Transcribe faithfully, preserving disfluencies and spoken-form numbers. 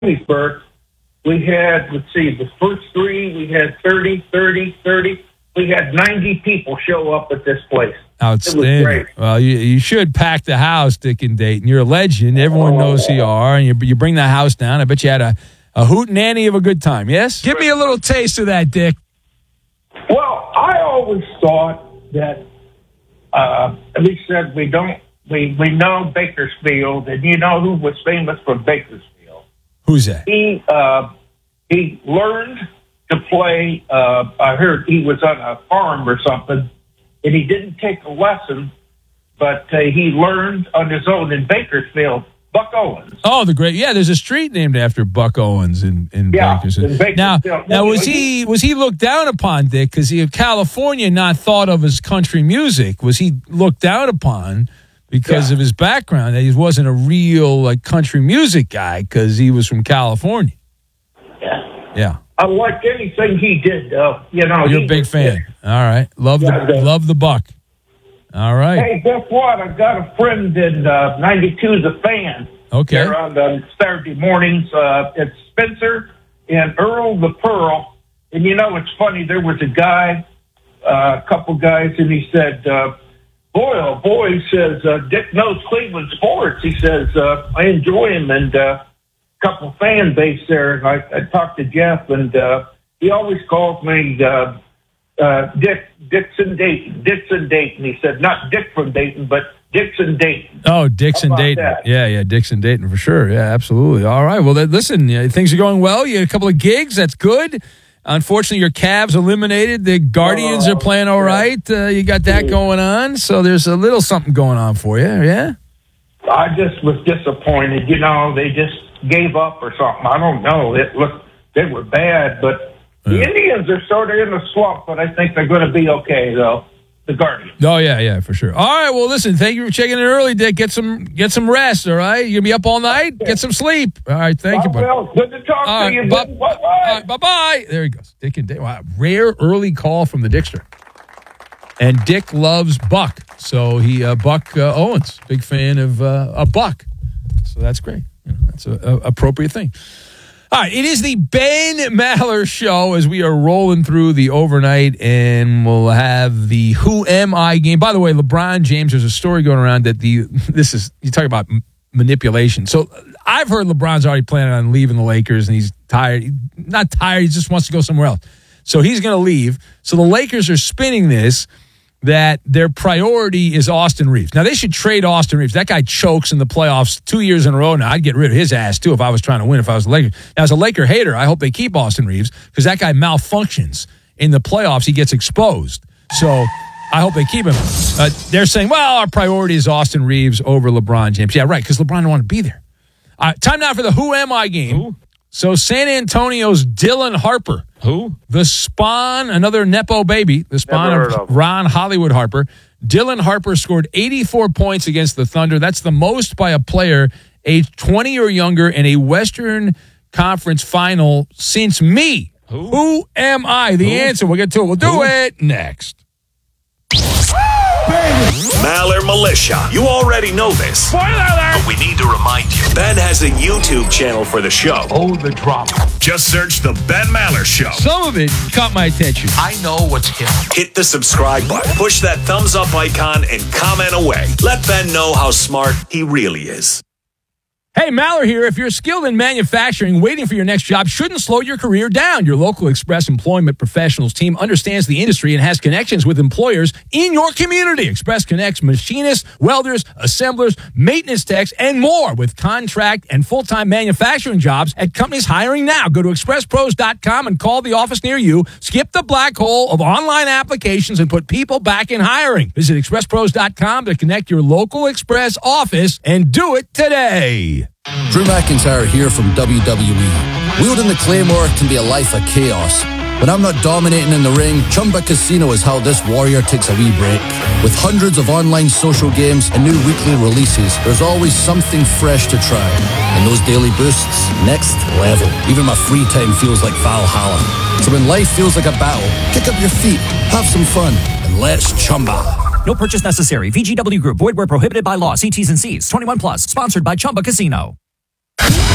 Gettysburg, we had, let's see, the first three, we had thirty, thirty, thirty. We had ninety people show up at this place. Outstanding. It was great. Well, you, you should pack the house, Dick and Dayton. You're a legend. Everyone knows who you are, and you, you bring the house down. I bet you had a, a hootenanny of a good time, yes? Give me a little taste of that, Dick. Well, I always thought that, uh, at least said we don't, we, we know Bakersfield, and you know who was famous for Bakersfield. Who's that? He, uh, he learned to play, uh, I heard he was on a farm or something, and he didn't take a lesson, but uh, he learned on his own in Bakersfield. Buck Owens. Oh, the great, yeah. There's a street named after Buck Owens in in Yeah, Bakersfield. in Bakersfield. Now, No, now no, was he- he was he looked down upon, Dick? Because he of California, not thought of as country music. Was he looked down upon because Yeah. of his background? That he wasn't a real like country music guy because he was from California. Yeah. Yeah, I liked anything he did, though. You know, you're he a big was- fan. All right, love Yeah, the yeah. love the Buck. All right, Hey, guess what? I've got a friend in uh, ninety-two, the fan. okay. They're on the Saturday mornings. Uh, it's Spencer and Earl the Pearl. And you know, it's funny. There was a guy, uh, a couple guys, and he said, uh, boy, oh boy, he says, uh, Dick knows Cleveland sports. He says, uh, I enjoy him, and uh, a couple fan base there. And I, I talked to Jeff, and uh, he always calls me uh, uh, Dick, Dixon Dayton, Dixon Dayton. He said, not Dick from Dayton, but Dixon Dayton. Oh, Dixon How about Dayton. that? Yeah, yeah, Dixon Dayton for sure. Yeah, absolutely. All right. Well, then, listen, yeah, things are going well. You had a couple of gigs. That's good. Unfortunately, your Cavs eliminated. The Guardians Oh, are playing all yeah. right. Uh, you got that going on. So there's a little something going on for you, yeah? I just was disappointed. You know, they just gave up or something. I don't know. It looked, they were bad, but the Yeah. Indians are sort of in a slump, but I think they're going to be okay, though. The Guardians. Oh, yeah, yeah, for sure. All right. Well, listen, thank you for checking in early, Dick. Get some get some rest, all right? You going to be up all night? Get some sleep. All right. Thank you, buddy. Well, good to talk All to you. right, buddy. bu- all Bye-bye. right, bye-bye. There he goes. Dick and Dick. Wow, rare early call from the Dickster. And Dick loves Buck. So he, uh, Buck uh, Owens, big fan of uh, a Buck. So that's great. You know, that's a, a appropriate thing. All right, it is the Ben Maller Show as we are rolling through the overnight, and we'll have the Who Am I game. By the way, LeBron James, there's a story going around that the, this is, you talk about m- manipulation. So I've heard LeBron's already planning on leaving the Lakers, and he's tired. He- Not tired, he just wants to go somewhere else. So he's going to leave. So the Lakers are spinning this, that their priority is Austin Reeves. Now, they should trade Austin Reeves. That guy chokes in the playoffs two years in a row now. I'd get rid of his ass, too, if I was trying to win, if I was the Lakers. Now, as a Laker hater, I hope they keep Austin Reeves because that guy malfunctions. In the playoffs, he gets exposed. So I hope they keep him. Uh, they're saying, well, our priority is Austin Reeves over LeBron James. Yeah, right, because LeBron don't want to be there. All right, time now for the Who Am I game. Who? So San Antonio's Dylan Harper. Who? The spawn, another Nepo baby, the spawn Never of heard of him. Ron Hollywood Harper. Dylan Harper scored eighty-four points against the Thunder. That's the most by a player aged twenty or younger in a Western Conference final since me. Who? Who am I? The Who? answer. We'll get to it. We'll do Who? it next. Maller Militia. You already know this. Spoiler alert! But we need to remind you. Ben has a YouTube channel for the show. Oh, the drama. Just search The Ben Maller Show. Some of it caught my attention. I know what's killing. Hit the subscribe button, push that thumbs up icon, and comment away. Let Ben know how smart he really is. Hey, Maller here. If you're skilled in manufacturing, waiting for your next job shouldn't slow your career down. Your local Express Employment Professionals team understands the industry and has connections with employers in your community. Express connects machinists, welders, assemblers, maintenance techs, and more with contract and full-time manufacturing jobs at companies hiring now. Go to express pros dot com and call the office near you. Skip the black hole of online applications and put people back in hiring. Visit express pros dot com to connect your local Express office and do it today. Drew McIntyre here from W W E. Wielding the Claymore can be a life of chaos. When I'm not dominating in the ring, Chumba Casino is how this warrior takes a wee break. With hundreds of online social games and new weekly releases, there's always something fresh to try. And those daily boosts, next level. Even my free time feels like Valhalla. So when life feels like a battle, kick up your feet, have some fun, and let's Chumba. No purchase necessary. V G W Group. Void where prohibited by law. See T's and C's. twenty-one plus. Sponsored by Chumba Casino.